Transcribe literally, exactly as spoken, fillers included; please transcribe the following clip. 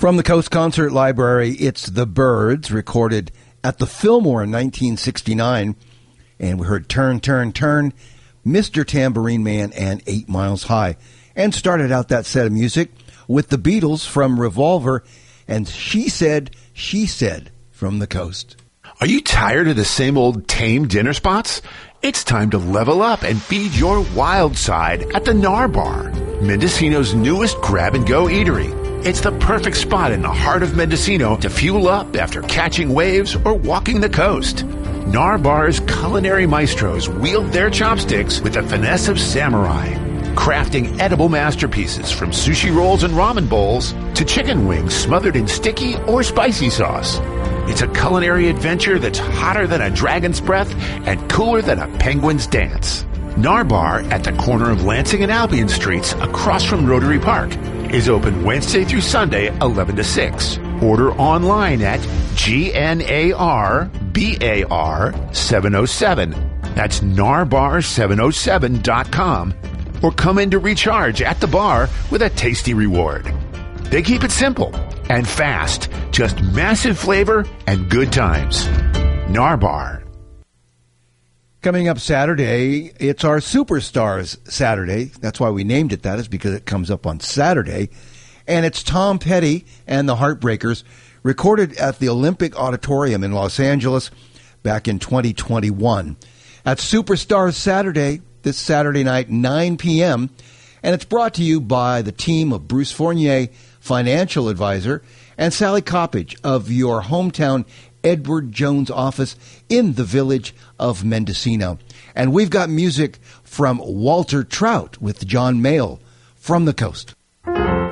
From the Coast Concert Library, it's The Byrds, recorded at the Fillmore in nineteen sixty-nine. And we heard Turn, Turn, Turn, Mister Tambourine Man, and Eight Miles High. And started out that set of music with the Beatles from Revolver and She Said, She Said from the Coast. Are you tired of the same old tame dinner spots? It's time to level up and feed your wild side at the Nar Bar, Mendocino's newest grab-and-go eatery. It's the perfect spot in the heart of Mendocino to fuel up after catching waves or walking the coast. Nar Bar's culinary maestros wield their chopsticks with the finesse of samurai, crafting edible masterpieces from sushi rolls and ramen bowls to chicken wings smothered in sticky or spicy sauce. It's a culinary adventure that's hotter than a dragon's breath and cooler than a penguin's dance. Nar Bar at the corner of Lansing and Albion Streets across from Rotary Park is open Wednesday through Sunday, eleven to six. Order online at G N A R B A R seven oh seven. That's narbar seven oh seven dot com. Or come in to recharge at the bar with a tasty reward. They keep it simple and fast. Just massive flavor and good times. Nar Bar. Coming up Saturday, it's our Superstars Saturday. That's why we named it that, is because it comes up on Saturday. And it's Tom Petty and the Heartbreakers, recorded at the Olympic Auditorium in Los Angeles back in twenty twenty-one. At Superstars Saturday, this Saturday night, nine p.m., and it's brought to you by the team of Bruce Fournier, financial advisor, and Sally Coppage of your hometown Edward Jones office in the village of Mendocino. And we've got music from Walter Trout with John Mayall from the Coast.